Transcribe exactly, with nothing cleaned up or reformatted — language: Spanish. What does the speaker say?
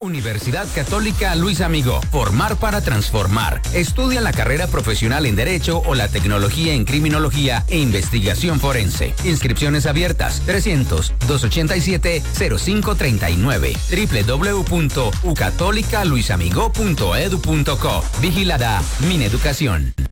Universidad Católica Luis Amigó. Formar para transformar. Estudia la carrera profesional en Derecho o la tecnología en Criminología e Investigación Forense. Inscripciones abiertas. trescientos, doscientos ochenta y siete, cero cinco treinta y nueve. doble u doble u doble u punto u católica luis amigó punto edu punto co. Vigilada Mineducación.